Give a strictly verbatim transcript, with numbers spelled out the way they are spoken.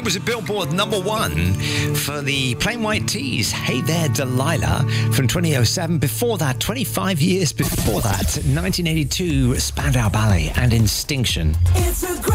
was a Billboard number one for the Plain White T's. Hey There, Delilah from twenty oh seven. Before that, twenty-five years before that, nineteen eighty-two, Spandau Ballet and Instinction. It's a